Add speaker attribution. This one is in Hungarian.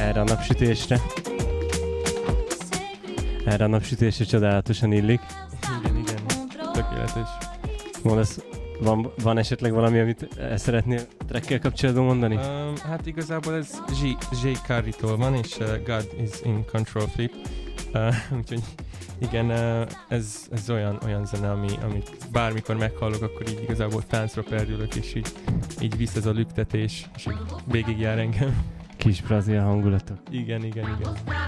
Speaker 1: erre a napsütésre. Erre a napsütésre csodálatosan illik.
Speaker 2: Igen. Tökéletes.
Speaker 1: Mondasz, van esetleg valami, amit szeretnél trackkel kapcsolatban mondani?
Speaker 2: Hát igazából ez J. Carey-tól van, és God is in Control Flip. Úgyhogy igen, ez olyan zene, amit bármikor meghallok, akkor így igazából táncra perdülök, és így visz ez a lüktetés, és így végigjár engem.
Speaker 1: Kis brazil hangulatok.
Speaker 2: Igen.